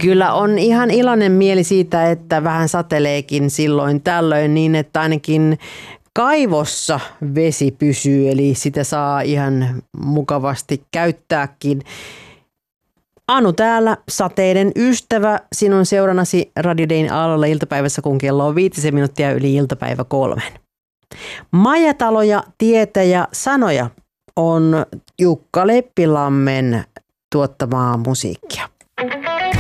Kyllä on ihan iloinen mieli siitä, että vähän sateleekin silloin tällöin niin, että ainakin kaivossa vesi pysyy, eli sitä saa ihan mukavasti käyttääkin. Anu täällä, sateiden ystävä, sinun seurannasi Radio Dayn aallolla iltapäivässä, kun kello on 5 minuuttia yli iltapäivä 3. Majataloja, tietä ja sanoja on Jukka Leppilammen tuottamaa musiikkia.